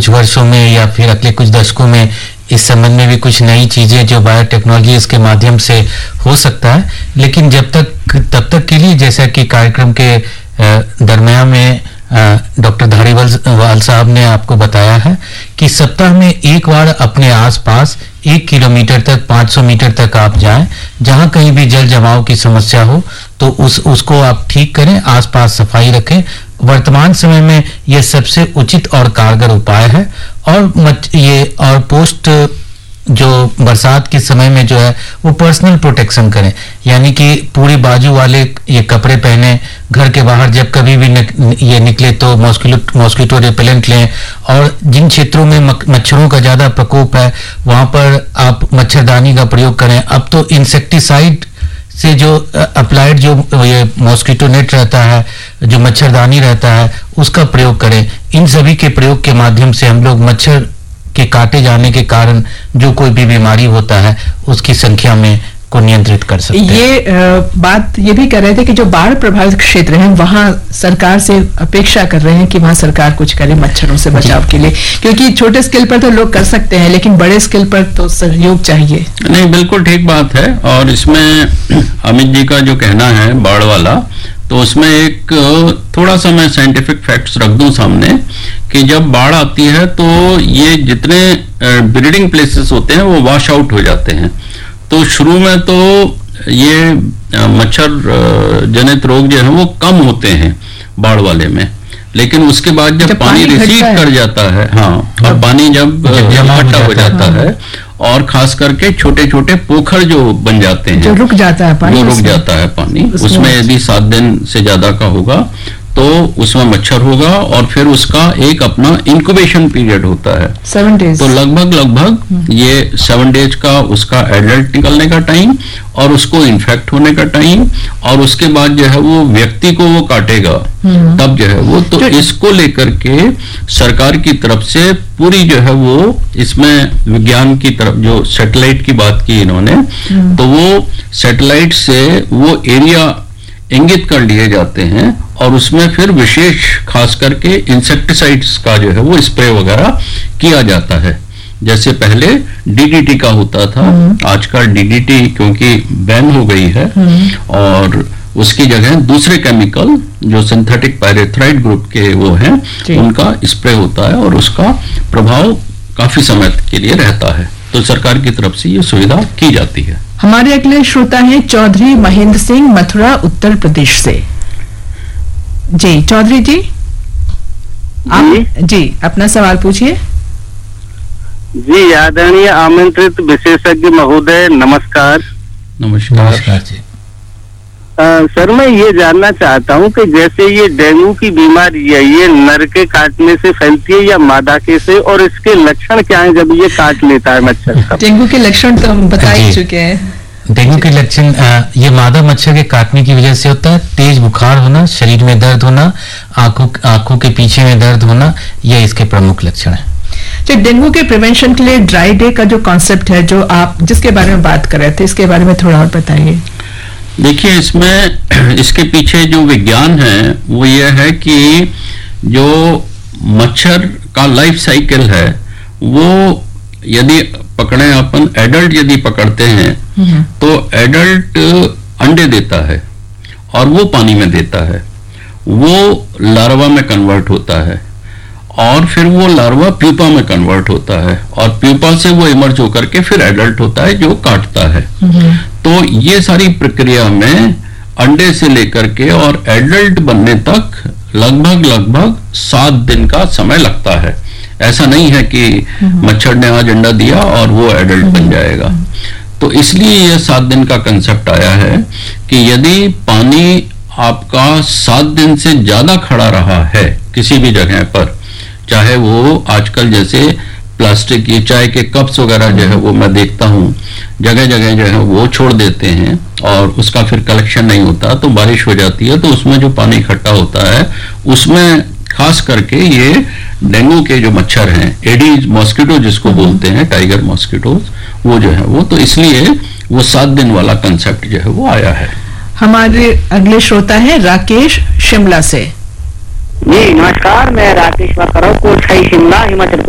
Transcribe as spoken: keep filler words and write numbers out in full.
कुछ वर्षों में या फिर अगले कुछ दशकों में इस संबंध में भी कुछ नई चीजें जो बायोटेक्नोलॉजी इसके माध्यम से हो सकता है, लेकिन जब तक तब तक के लिए जैसा कि कार्यक्रम के दरमियान में डॉक्टर धारीवाल साहब ने आपको बताया है कि सप्ताह में एक बार अपने आसपास एक किलोमीटर तक, पाँच सौ मीटर तक आप जाएं, जहां कहीं भी जल जमाव की समस्या हो तो उस उसको आप ठीक करें, आसपास सफाई रखें। वर्तमान समय में यह सबसे उचित और कारगर उपाय है। और ये और पोस्ट जो बरसात के समय में जो है वो पर्सनल प्रोटेक्शन करें, यानी कि पूरी बाजू वाले ये कपड़े पहने, घर के बाहर जब कभी भी निक, ये निकले तो मॉस्किटो मॉस्किटो रिपेलेंट लें। और जिन क्षेत्रों में मच्छरों का ज्यादा प्रकोप है वहां पर आप मच्छरदानी का प्रयोग करें। अब तो इंसेक्टिसाइड से जो अप्लाइड जो ये मॉस्किटो नेट रहता है, जो मच्छरदानी रहता है, उसका प्रयोग करें। इन सभी के प्रयोग के माध्यम से हम लोग मच्छर के काटे जाने के कारण जो कोई भी बीमारी होता है उसकी संख्या में को नियंत्रित कर सकते हैं। ये आ, बात ये भी कर रहे थे कि जो बाढ़ प्रभावित क्षेत्र हैं वहां सरकार से अपेक्षा कर रहे हैं कि वहां सरकार कुछ करे मच्छरों से बचाव के लिए, क्योंकि छोटे स्केल पर तो लोग कर सकते हैं लेकिन बड़े स्केल पर तो सहयोग चाहिए। नहीं, बिल्कुल ठीक बात है। और इसमें अमित जी का जो कहना है बाढ़ वाला, तो उसमें एक थोड़ा सा मैं साइंटिफिक फैक्ट्स रख दूं सामने कि जब बाढ़ आती है तो ये जितने ब्रीडिंग प्लेसेस होते हैं वो वॉश आउट हो जाते हैं। तो शुरू में तो ये मच्छर जनित रोग जो है वो कम होते हैं बाढ़ वाले में, लेकिन उसके बाद जब, जब पानी रिसीव कर जाता है, हाँ, और पानी जब इकट्ठा हो जाता है और खास करके छोटे छोटे पोखर जो बन जाते हैं, जो रुक जाता है पानी, जो रुक जाता है पानी, उसमें यदि सात दिन से ज्यादा का होगा तो उसमें मच्छर होगा और फिर उसका एक अपना इंक्यूबेशन पीरियड होता है सेवन डेज। तो लगभग लगभग ये सेवन डेज का उसका एडल्ट निकलने का टाइम और उसको इन्फेक्ट होने का टाइम और उसके बाद जो है वो व्यक्ति को वो काटेगा तब जो है वो, तो इसको लेकर के सरकार की तरफ से पूरी जो है वो इसमें विज्ञान की तरफ जो सैटेलाइट की बात की इन्होंने, तो वो सैटेलाइट से वो एरिया इंगित कर लिए जाते हैं और उसमें फिर विशेष खास करके इंसेक्टिसाइड्स का जो है वो स्प्रे वगैरह किया जाता है। जैसे पहले डीडीटी का होता था, आजकल डीडीटी क्योंकि बैन हो गई है और उसकी जगह दूसरे केमिकल जो सिंथेटिक पायरेथ्राइड ग्रुप के वो हैं उनका स्प्रे होता है और उसका प्रभाव काफी समय के लिए रहता है। तो सरकार की तरफ से ये सुविधा की जाती है। हमारे अगले श्रोता हैं चौधरी महेंद्र सिंह, मथुरा, उत्तर प्रदेश से। जी चौधरी जी, आप जी अपना सवाल पूछिए। जी आदरणीय आमंत्रित विशेषज्ञ महोदय, नमस्कार। नमस्कार जी। आ, सर मैं ये जानना चाहता हूँ कि जैसे ये डेंगू की बीमारी है, ये नर के काटने से फैलती है या मादा के से, और इसके लक्षण क्या हैं जब ये काट लेता है मच्छर का? डेंगू के लक्षण तो हम बता ही चुके हैं। डेंगू के लक्षण ये मादा मच्छर के काटने की वजह से होता है। तेज बुखार होना, शरीर में दर्द होना, आंखों आंखों के पीछे में दर्द होना, ये इसके प्रमुख लक्षण है। तो डेंगू के प्रिवेंशन के लिए ड्राई डे का जो कॉन्सेप्ट है, जो आप जिसके बारे में बात कर रहे थे, इसके बारे में थोड़ा और बताइए। देखिए, इसमें इसके पीछे जो विज्ञान है वो ये है कि जो मच्छर का लाइफ साइकिल है वो यदि पकड़े अपन एडल्ट यदि पकड़ते हैं तो एडल्ट अंडे देता है और वो पानी में देता है, वो लार्वा में कन्वर्ट होता है और फिर वो लार्वा प्यूपा में कन्वर्ट होता है और प्यूपा से वो इमर्ज होकर के फिर एडल्ट होता है जो काटता है। तो ये सारी प्रक्रिया में अंडे से लेकर के और एडल्ट बनने तक लगभग लगभग सात दिन का समय लगता है। ऐसा नहीं है कि मच्छर ने आज अंडा दिया और वो एडल्ट बन जाएगा। तो इसलिए यह सात दिन का कंसेप्ट आया है कि यदि पानी आपका सात दिन से ज्यादा खड़ा रहा है किसी भी जगह पर, चाहे वो आजकल जैसे प्लास्टिक की चाय के कप्स वगैरह जो है वो मैं देखता हूँ जगह जगह जो है वो छोड़ देते हैं और उसका फिर कलेक्शन नहीं होता, तो बारिश हो जाती है तो उसमें जो पानी इकट्ठा होता है उसमें खास करके ये डेंगू के जो मच्छर हैं, एडीज मॉस्किटो जिसको बोलते हैं, टाइगर मॉस्किटोज, वो जो है वो, तो इसलिए वो सात दिन वाला कंसेप्ट जो है वो आया है। हमारे अगले श्रोता है राकेश, शिमला से। जी नमस्कार, मैं राकेश बात कर रहा हूँ, कोटखाई शिमला, हिमाचल